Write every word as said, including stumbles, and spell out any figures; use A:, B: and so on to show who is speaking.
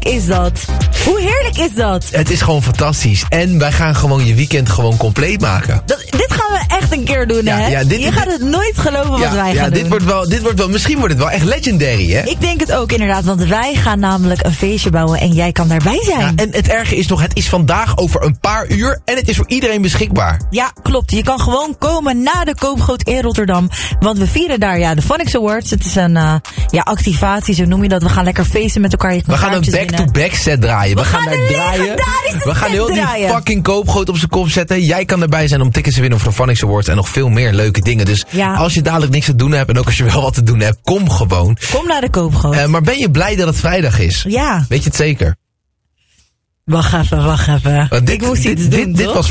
A: heerlijk is dat? Hoe heerlijk is dat?
B: Het is gewoon fantastisch. En wij gaan gewoon je weekend gewoon compleet maken.
A: Dat, dit gaan we echt een keer doen,
B: Ja,
A: hè?
B: ja, dit-
A: je
B: dit-
A: gaat het nooit geloven
B: ja,
A: wat wij
B: ja,
A: gaan
B: dit
A: doen.
B: wordt wel, dit wordt wel, misschien wordt het wel echt legendary, hè?
A: Ik denk het ook inderdaad, want wij gaan namelijk een feestje bouwen en jij kan daarbij zijn.
B: Ja, en het erge is nog, het is vandaag over een paar uur en het is voor iedereen beschikbaar.
A: Ja, klopt. Je kan gewoon komen na de Koopgoot in Rotterdam. Want we vieren daar ja, de Phonics Awards. Het is een uh, ja, activatie, zo noem je dat. We gaan lekker feesten met elkaar. Je
B: We gaan een back-to-back set draaien. We,
A: We
B: gaan
A: gaan
B: daar
A: een
B: draaien.
A: legendarische
B: We gaan
A: set
B: heel die
A: draaien.
B: fucking Koopgoot op zijn kop zetten. Jij kan erbij zijn om tickets te winnen voor de Phonics Awards en nog veel meer leuke dingen. Dus
A: Ja.
B: als je dadelijk niks te doen hebt en ook als je wel wat te doen hebt, kom gewoon.
A: Kom naar de Koopgoot.
B: Uh, maar ben je blij dat het vrijdag is?
A: Ja.
B: Weet je het zeker?
A: Wacht even, wacht even.
B: Want dit,
A: Ik moest
B: dit,
A: iets
B: dit,
A: doen,
B: dit
A: toch?
B: was